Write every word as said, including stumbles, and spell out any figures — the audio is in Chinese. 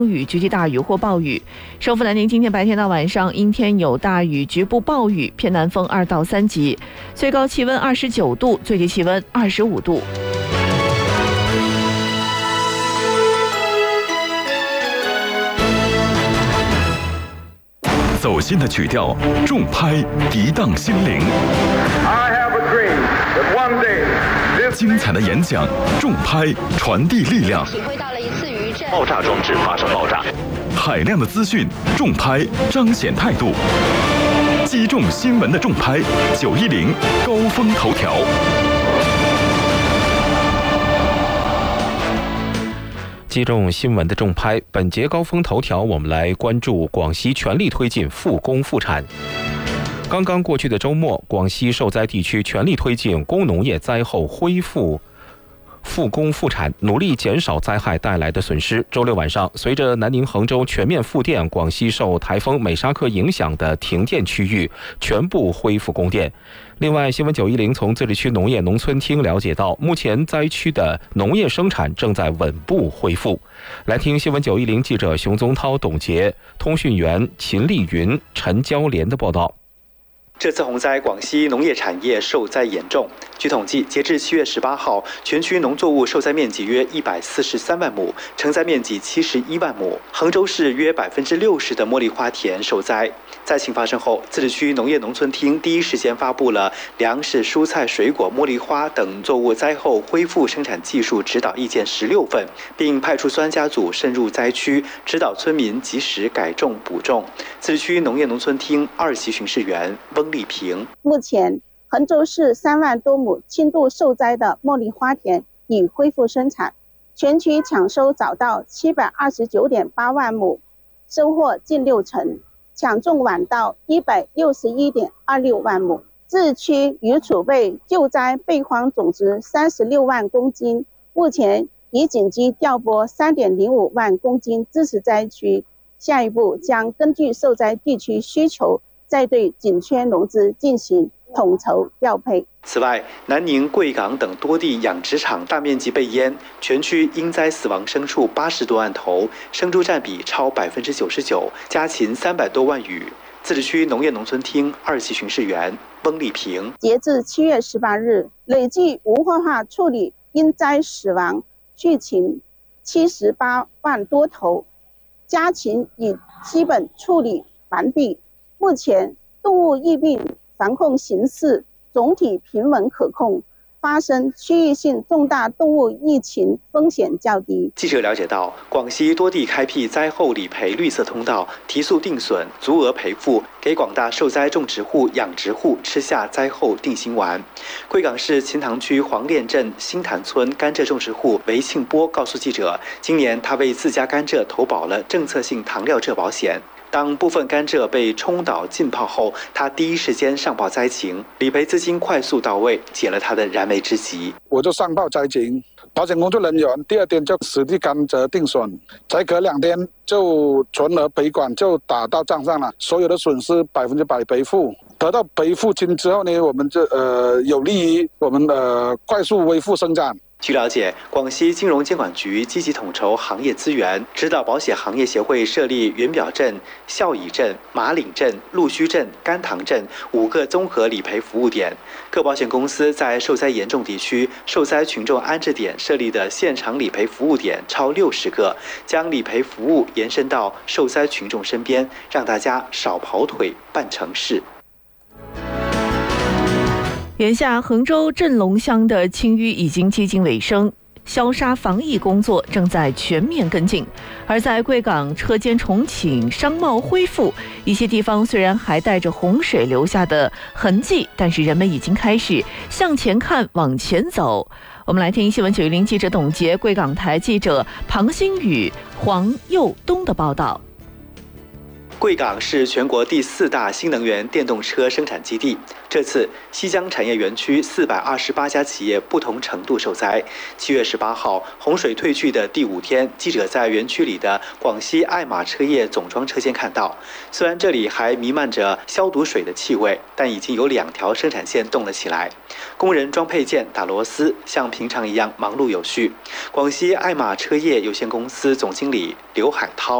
雨、局地大雨或暴雨。首府南宁今天白天到晚上阴天有大雨，局部暴雨，偏南风二到三级，最高气温二十九度，最低气温二十五度。 走心的曲调，重拍涤荡心灵。精彩的演讲，重拍传递力量。 体会到了一次余震。 爆炸装置发生爆炸。海量的资讯，重拍彰显态度。击中新闻的重拍，九一零高峰头条。 击中新闻的重拍，本节高峰头条，我们来关注广西全力推进复工复产。刚刚过去的周末，广西受灾地区全力推进工农业灾后恢复复工复产，努力减少灾害带来的损失。周六晚上，随着南宁、衡州全面复电，广西受台风美沙克影响的停电区域全部恢复供电。另外，新闻九一零从自治区农业农村厅了解到，目前灾区的农业生产正在稳步恢复。来听新闻九一零记者熊宗涛、董洁、通讯员秦丽云、陈娇莲的报道。 这次洪灾，广西农业产业受灾严重。据统计，截至七月十八号，全区农作物受灾面积约一百四十三万亩，承灾面积七十一万亩。衡州市约百分之六十的茉莉花田受灾。灾情发生后，自治区农业农村厅第一时间发布了粮食、蔬菜、水果、茉莉花等作物灾后恢复生产技术指导意见十六份，并派出专家组深入灾区，指导村民及时改种补种。自治区农业农村厅二级巡视员翁丽萍： 目前，衡州市三万多亩轻度受灾的茉莉花田已恢复生产，全区抢收找到七百二十九点八万亩，收获近六成。抢种晚稻一百六十一点二六万亩，自治区已储备救灾备荒总值三十六万公斤，目前已紧急调拨三点零五万公斤支持灾区，下一步将根据受灾地区需求，再对紧缺农资进行统筹调配。 此外，南宁、贵港等多地养殖场大面积被淹，全区因灾死亡牲畜八十多万头，生猪占比超百分之九十九，家禽三百多万余。自治区农业农村厅二级巡视员翁丽萍： 截至七月十八日，累计无绘画处理因灾死亡畜禽七十八万多头，家禽已基本处理完毕。目前，动物疫病防控形势总体平稳可控，发生区域性重大动物疫情风险较低。 记者了解到，广西多地开辟灾后理赔绿色通道，提速定损、足额赔付，给广大受灾种植户、养殖户吃下灾后定心丸。贵港市秦塘区黄练镇新潭村甘蔗种植户韦庆波告诉记者，今年他为自家甘蔗投保了政策性糖料蔗保险。当部分甘蔗被冲倒浸泡后，他第一时间上报灾情，理赔资金快速到位，解了他的燃眉之急。 我就上报灾情，保险工作人员第二天就实地甘蔗定损，才隔两天就全额赔款就打到账上了，所有的损失百分之百赔付。得到赔付金之后呢，我们就呃有利于我们呃快速恢复生产。 据了解，广西金融监管局积极统筹行业资源，指导保险行业协会设立元表镇、孝乙镇、马岭镇、陆须镇、甘塘镇五个综合理赔服务点。各保险公司在受灾严重地区受灾群众安置点设立的现场理赔服务点超六十个，将理赔服务延伸到受灾群众身边，让大家少跑腿办成事。 眼下，衡州镇龙乡的清淤已经接近尾声，消杀防疫工作正在全面跟进。而在贵港车间重启、商贸恢复，一些地方虽然还带着洪水留下的痕迹，但是人们已经开始向前看、往前走。我们来听新闻九一零记者董洁、贵港台记者庞新宇、黄佑东的报道。 贵港是全国第四大新能源电动车生产基地。这次西江产业园区四百二十八家企业不同程度受灾。七月十八号，洪水退去的第五天，记者在园区里的广西爱玛车业总装车间看到，虽然这里还弥漫着消毒水的气味，但已经有两条生产线动了起来，工人装配件、打螺丝，像平常一样忙碌有序。广西爱玛车业有限公司总经理刘海涛。